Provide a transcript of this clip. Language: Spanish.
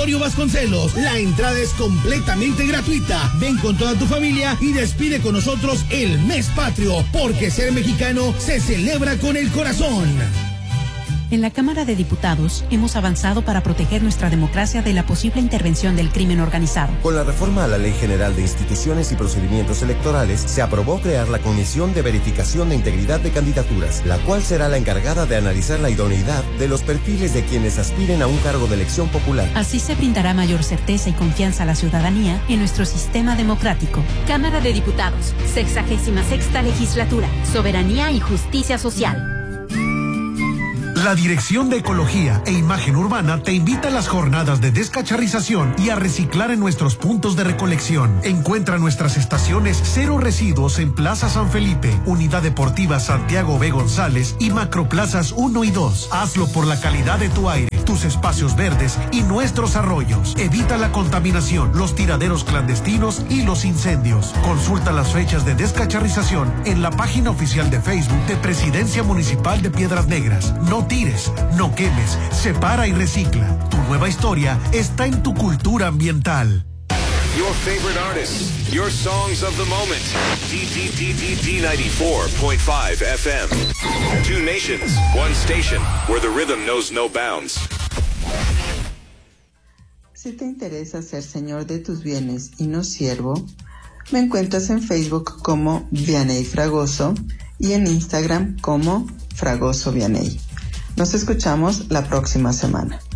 Auditorio Vasconcelos. La entrada es completamente gratuita. Ven con toda tu familia y despide con nosotros el mes patrio, porque ser mexicano se celebra con el corazón. En la Cámara de Diputados hemos avanzado para proteger nuestra democracia de la posible intervención del crimen organizado. Con la reforma a la Ley General de Instituciones y Procedimientos Electorales, se aprobó crear la Comisión de Verificación de Integridad de Candidaturas, la cual será la encargada de analizar la idoneidad de los perfiles de quienes aspiren a un cargo de elección popular. Así se brindará mayor certeza y confianza a la ciudadanía en nuestro sistema democrático. Cámara de Diputados, 66ª Legislatura, Soberanía y Justicia Social. La Dirección de Ecología e Imagen Urbana te invita a las jornadas de descacharrización y a reciclar en nuestros puntos de recolección. Encuentra nuestras estaciones Cero Residuos en Plaza San Felipe, Unidad Deportiva Santiago B. González y Macroplazas 1 y 2. Hazlo por la calidad de tu aire, tus espacios verdes y nuestros arroyos. Evita la contaminación, los tiraderos clandestinos y los incendios. Consulta las fechas de descacharrización en la página oficial de Facebook de Presidencia Municipal de Piedras Negras. No tires, no quemes, separa y recicla. Tu nueva historia está en tu cultura ambiental. Your favorite artists, your songs of the moment. D94.5 FM. Two nations, one station, where the rhythm knows no bounds. Si te interesa ser señor de tus bienes y no siervo, me encuentras en Facebook como Vianey Fragoso y en Instagram como Fragoso Vianey. Nos escuchamos la próxima semana.